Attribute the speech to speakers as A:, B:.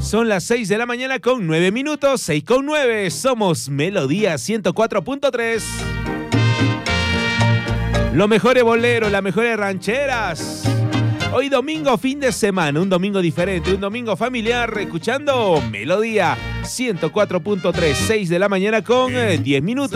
A: Son las 6 de la mañana con 9 minutos, 6 con 9. Somos Melodía 104.3. Los mejores boleros, las mejores rancheras. Hoy domingo, fin de semana, un domingo diferente, un domingo familiar, escuchando Melodía 104.3, 6 de la mañana con 10 minutos.